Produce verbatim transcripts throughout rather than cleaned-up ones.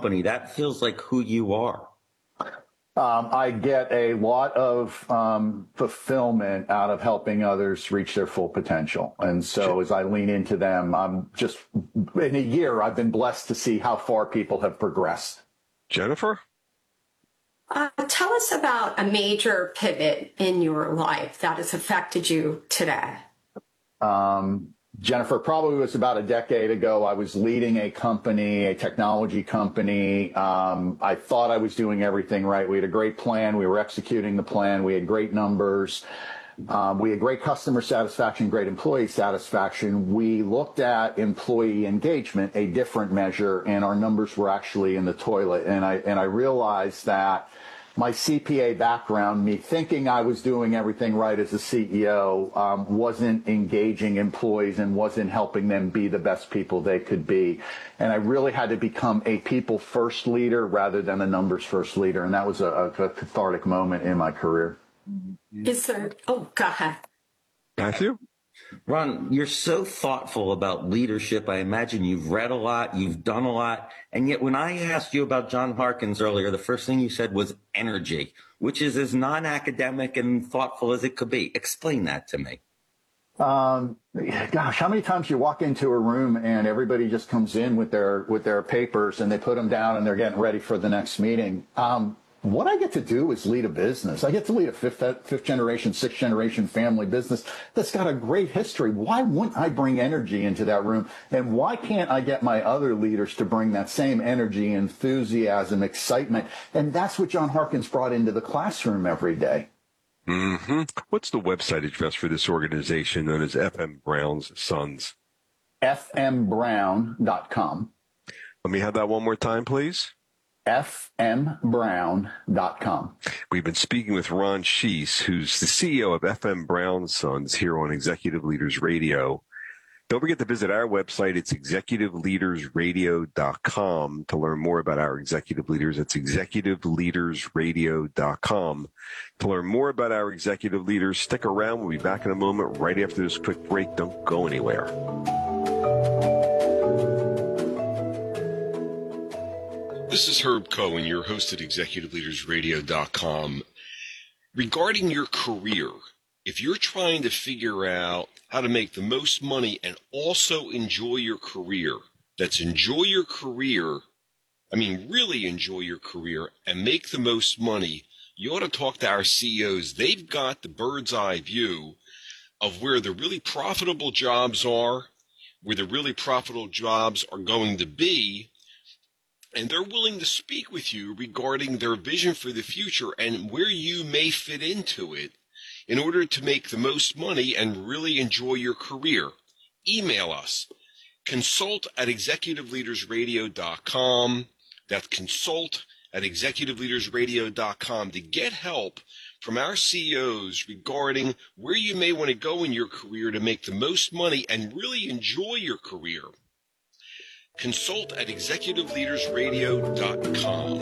company. That feels like who you are. Um, I get a lot of um, fulfillment out of helping others reach their full potential. And so as I lean into them, I'm just, in a year, I've been blessed to see how far people have progressed. Jennifer? Uh, tell us about a major pivot in your life that has affected you today. Um, Jennifer, probably was about a decade ago. I was leading a company, a technology company. Um, I thought I was doing everything right. We had a great plan. We were executing the plan. We had great numbers. Um, we had great customer satisfaction, great employee satisfaction. We looked at employee engagement, a different measure, and our numbers were actually in the toilet. And I, and I realized that my C P A background, me thinking I was doing everything right as a C E O, um, wasn't engaging employees and wasn't helping them be the best people they could be. And I really had to become a people-first leader rather than a numbers-first leader. And that was a, a, a cathartic moment in my career. Is there, oh, go ahead. Matthew? Ron, you're so thoughtful about leadership. I imagine you've read a lot, you've done a lot. And yet when I asked you about John Harkins earlier, the first thing you said was energy, which is as non-academic and thoughtful as it could be. Explain that to me. Um, gosh, how many times you walk into a room and everybody just comes in with their with their papers and they put them down and they're getting ready for the next meeting. Um, What I get to do is lead a business. I get to lead a fifth, fifth generation, sixth generation family business that's got a great history. Why wouldn't I bring energy into that room? And why can't I get my other leaders to bring that same energy, enthusiasm, excitement? And that's what John Harkins brought into the classroom every day. Mm-hmm. What's the website address for this organization known as F M Brown's Sons? F M brown dot com. Let me have that one more time, please. F M brown dot com. We've been speaking with Ron Sheese, who's the C E O of F M Brown Sons here on Executive Leaders Radio. Don't forget to visit our website. It's executive leaders radio dot com to learn more about our executive leaders. It's executive leaders radio dot com. To learn more about our executive leaders, stick around. We'll be back in a moment right after this quick break. Don't go anywhere. This is Herb Cohen, your host at executive leaders radio dot com. Regarding your career, if you're trying to figure out how to make the most money and also enjoy your career, that's enjoy your career, I mean really enjoy your career and make the most money, you ought to talk to our C E Os. They've got the bird's eye view of where the really profitable jobs are, where the really profitable jobs are going to be, and they're willing to speak with you regarding their vision for the future and where you may fit into it in order to make the most money and really enjoy your career. Email us, consult at executive leaders radio dot com. That's consult at executive leaders radio dot com to get help from our C E Os regarding where you may want to go in your career to make the most money and really enjoy your career. Consult at executive leaders radio dot com.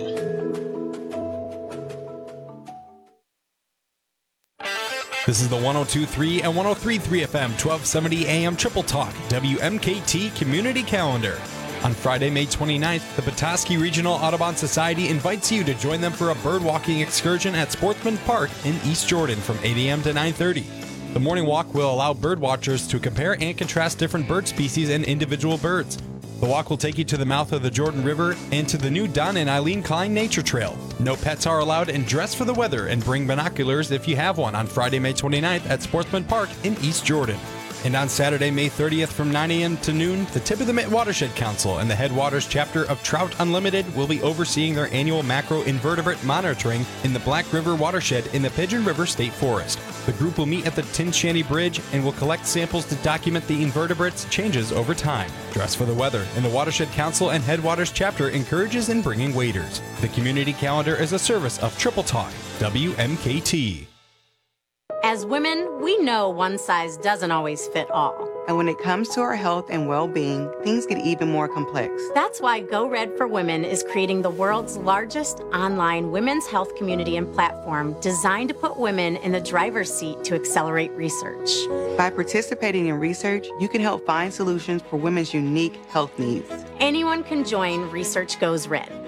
This is the one oh two point three and one oh three point three F M, twelve seventy A M Triple Talk, W M K T Community Calendar. On Friday, May twenty-ninth, the Petoskey Regional Audubon Society invites you to join them for a birdwalking excursion at Sportsman Park in East Jordan from eight A M to nine thirty. The morning walk will allow birdwatchers to compare and contrast different bird species and individual birds. The walk will take you to the mouth of the Jordan River and to the new Don and Eileen Klein Nature Trail. No pets are allowed, and dress for the weather and bring binoculars if you have one on Friday, May twenty-ninth at Sportsman Park in East Jordan. And on Saturday, May thirtieth from nine A M to noon, the Tip of the Mitt Watershed Council and the Headwaters chapter of Trout Unlimited will be overseeing their annual macro invertebrate monitoring in the Black River Watershed in the Pigeon River State Forest. The group will meet at the Tin Shanty Bridge and will collect samples to document the invertebrates' changes over time. Dress for the weather, and the Watershed Council and Headwaters chapter encourages in bringing waders. The community calendar is a service of Triple Talk, W M K T. As women, we know one size doesn't always fit all. And when it comes to our health and well-being, things get even more complex. That's why Go Red for Women is creating the world's largest online women's health community and platform designed to put women in the driver's seat to accelerate research. By participating in research, you can help find solutions for women's unique health needs. Anyone can join Research Goes Red.